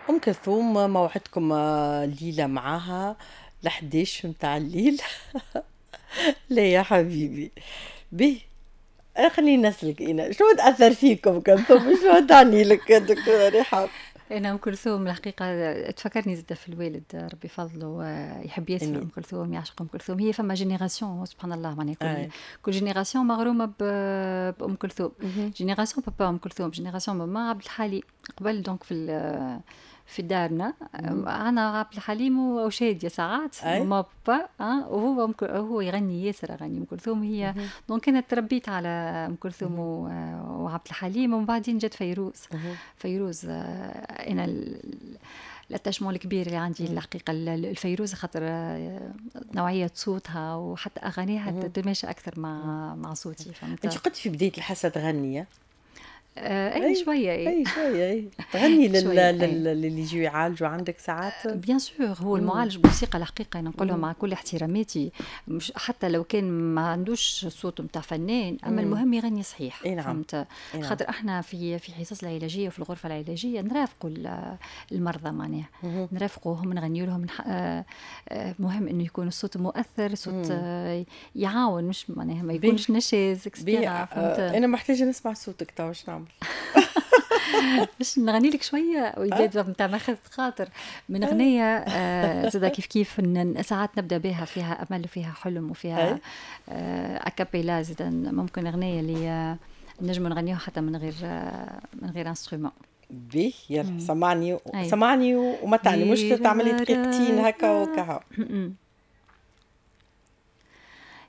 أم كلثوم موعدكم الليلة معاها ل11 متاع الليل. لا يا حبيبي، به خليني نسألك شنو تأثر فيكم أم كلثوم؟ شنو تعني لك دكتورة رحاب؟ انا ام كلثوم الحقيقه تفكرني زاد في الوالد ربي فضله، يحب ياسر إني ام كلثوم، يعشق ام كلثوم. هي فما جينيراسيون سبحان الله، معناها أي كل جينيراسيون مغرومه بام كلثوم. مهم. جينيراسيون بابا ام كلثوم، جينيراسيون ماما عبد الحليم. قبل دونك في دارنا مهم. انا عبد الحليم وشاديه ساعات أي وما بابا وهو هو يغني ياسر اغاني ام كلثوم. هي مهم. دونك كانت تربيت على ام كلثوم مهم. وعبد الحليم، ومن بعدين جت فيروز. مهم. فيروز انا الاتاشمون الكبير اللي عندي مهم. الحقيقه الفيروز، خاطر نوعيه صوتها وحتى اغانيها مهم. تتماشى اكثر مهم. مع صوتي، أنت فهمت. قلت في بداية الحاسة تغني. اي أي شويه، اي أي شوية أي تغني شويه، اي. للي يجوا يعالجوا عندك ساعات. بيان سور، هو مم. المعالج موسيقى الحقيقة أنا نقولها مم. مع كل احتراماتي، مش حتى لو كان ما عندوش صوت متاع فنان، أما مم. المهم يغني صحيح، أي نعم. فهمت. أي نعم. خاطر احنا في حصص العلاجية وفي الغرفة العلاجية نرافقوا المرضى، معناها مهم. نرافقوهم، نغني لهم. مهم انه يكون الصوت مؤثر، صوت مم. يعاون، مش معناها ما بيه يكونش نشاز بيه اكسترا، فهمت. انا محتاجه نسمع صوتك تو واش نعمل. باش نغني لك شويه أه؟ وداد نتاع ماخذ خاطر من أه؟ اغنيه زاد كيف ساعات نبدا بها فيها امل وفيها حلم وفيها اي اكابيلا. زاد ممكن اغنيه اللي نجم نغنيوها حتى من غير انسترومون. بيه يلا سمعني اي سمعني ومتعني، مش تعملي دقيقتين هكا وكها.